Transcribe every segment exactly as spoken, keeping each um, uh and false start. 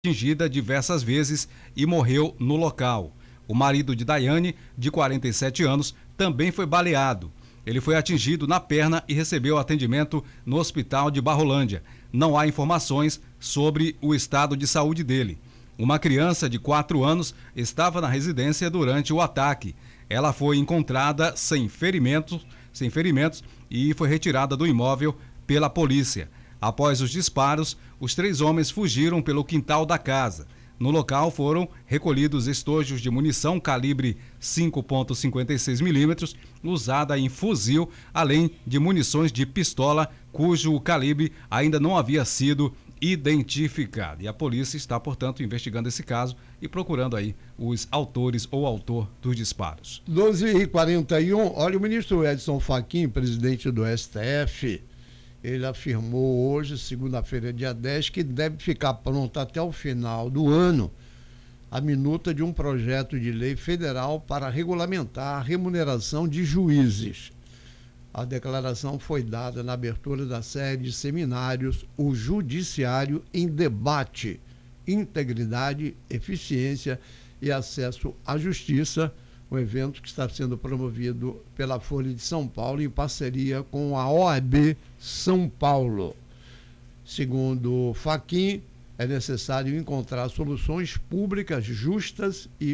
atingida diversas vezes e morreu no local. O marido de Daiane, de quarenta e sete anos, também foi baleado. Ele foi atingido na perna e recebeu atendimento no hospital de Barrolândia. Não há informações sobre o estado de saúde dele. Uma criança de quatro anos estava na residência durante o ataque. Ela foi encontrada sem ferimentos, sem ferimentos e foi retirada do imóvel pela polícia. Após os disparos, os três homens fugiram pelo quintal da casa. No local foram recolhidos estojos de munição calibre cinco ponto cinquenta e seis milímetros, usada em fuzil, além de munições de pistola, cujo calibre ainda não havia sido identificado. E a polícia está, portanto, investigando esse caso e procurando aí os autores ou autor dos disparos. doze e quarenta e um, olha, o ministro Edson Fachin, presidente do S T F, ele afirmou hoje, segunda-feira, dia dez, que deve ficar pronta até o final do ano a minuta de um projeto de lei federal para regulamentar a remuneração de juízes. A declaração foi dada na abertura da série de seminários O Judiciário em Debate, Integridade, Eficiência e Acesso à Justiça, um evento que está sendo promovido pela Folha de São Paulo em parceria com a O A B São Paulo. Segundo Fachin, é necessário encontrar soluções públicas justas e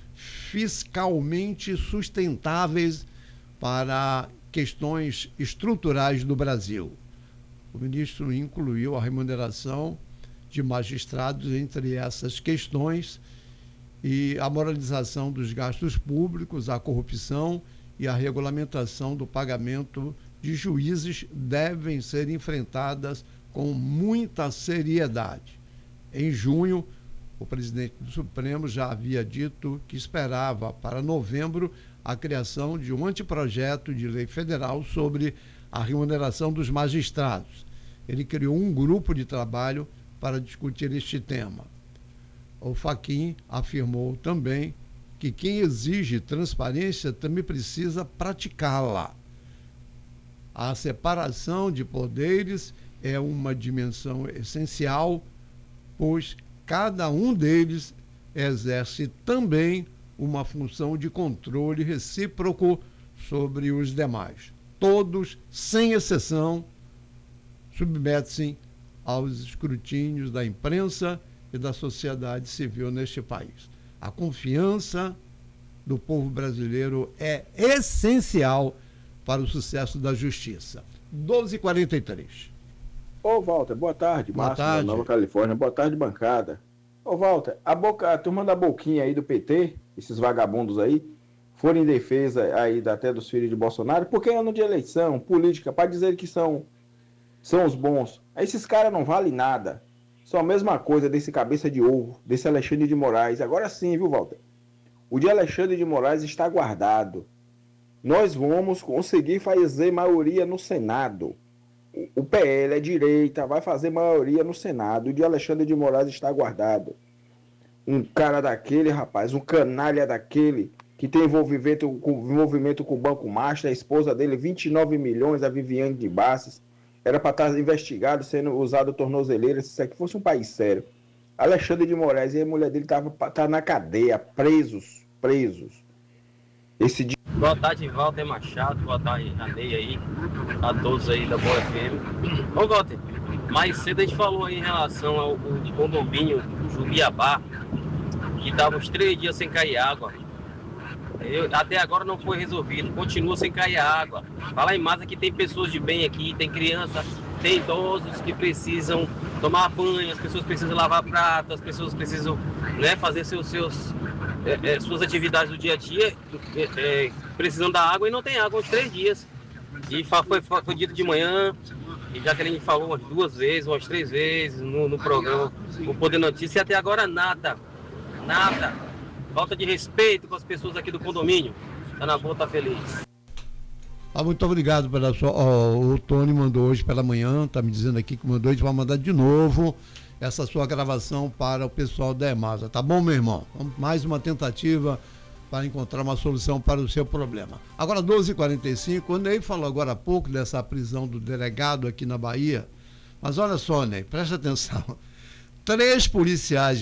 fiscalmente sustentáveis para questões estruturais do Brasil. O ministro incluiu a remuneração de magistrados entre essas questões e a moralização dos gastos públicos, a corrupção e a regulamentação do pagamento de juízes devem ser enfrentadas com muita seriedade. Em junho, o presidente do Supremo já havia dito que esperava para novembro a criação de um anteprojeto de lei federal sobre a remuneração dos magistrados. Ele criou um grupo de trabalho para discutir este tema. O Fachin afirmou também que quem exige transparência também precisa praticá-la. A separação de poderes é uma dimensão essencial, pois cada um deles exerce também uma função de controle recíproco sobre os demais. Todos, sem exceção, submetem-se aos escrutínios da imprensa e da sociedade civil neste país. A confiança do povo brasileiro é essencial para o sucesso da justiça. doze e quarenta e três. Ô, Walter, boa tarde. Boa Márcio, tarde. da Nova Califórnia. Boa tarde, bancada. Ô, Walter, a, boca, a turma da boquinha aí do P T, esses vagabundos aí, foram em defesa aí até dos filhos de Bolsonaro, porque é ano de eleição, política, para dizer que são, são os bons. Esses caras não valem nada. São a mesma coisa desse cabeça de ovo, desse Alexandre de Moraes. Agora sim, viu, Walter? O de Alexandre de Moraes está guardado. Nós vamos conseguir fazer maioria no Senado. O P L é direita, vai fazer maioria no Senado. O de Alexandre de Moraes está guardado. Um cara daquele, rapaz, um canalha daquele, que tem envolvimento com, envolvimento com o Banco Master, a esposa dele, vinte e nove milhões, a Viviane de Bastos. Era para estar investigado, sendo usado tornozeleira, se isso aqui fosse um país sério. Alexandre de Moraes e a mulher dele estavam tá na cadeia, presos, presos. Esse dia... Boa tarde, Walter Machado, boa tarde, Janei aí, a todos aí da Boa F M. Ô, Walter, mais cedo a gente falou aí em relação ao, ao condomínio Jubiabá, que estava uns três dias sem cair água. Eu, até agora não foi resolvido, continua sem cair água. Fala em massa que tem pessoas de bem aqui, tem criança, tem idosos que precisam tomar banho, as pessoas precisam lavar prato, as pessoas precisam, né, fazer seus, seus, é, é, suas atividades do dia a dia, é, é, precisando da água e não tem água uns três dias. E foi, foi, foi dito de manhã, e já que a gente falou umas duas vezes, umas três vezes no, no programa, o Poder Notícia, e até agora nada, nada. Falta de respeito com as pessoas aqui do condomínio. Tá na boa, tá feliz. Ah, muito obrigado pela sua... Oh, o Tony mandou hoje pela manhã, tá me dizendo aqui que mandou, a gente vai mandar de novo essa sua gravação para o pessoal da EMASA. Tá bom, meu irmão? Mais uma tentativa para encontrar uma solução para o seu problema. Agora, doze e quarenta e cinco, o Ney falou agora há pouco dessa prisão do delegado aqui na Bahia. Mas olha só, Ney, presta atenção. três policiais